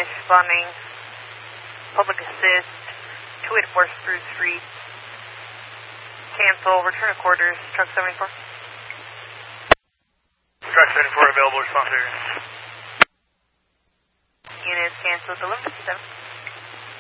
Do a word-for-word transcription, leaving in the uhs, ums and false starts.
is responding. Public assist. two eighty-four Spruce Street. Cancel. Return to quarters. Truck seventy-four. Truck seventy-four available. Response area. Units canceled. eleven fifty-seven.